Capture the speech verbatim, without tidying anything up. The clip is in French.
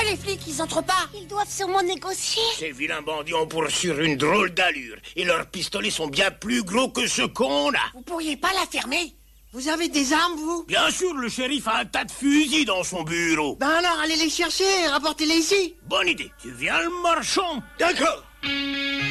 les flics, ils entrent pas. Ils doivent sûrement négocier. Ces vilains bandits ont pour sûr une drôle d'allure. Et leurs pistolets sont bien plus gros que ceux qu'on a. Vous pourriez pas la fermer? Vous avez des armes, vous? Bien sûr, le shérif a un tas de fusils dans son bureau. Ben alors, allez les chercher, rapportez-les ici. Bonne idée. Tu viens, le marchand? D'accord.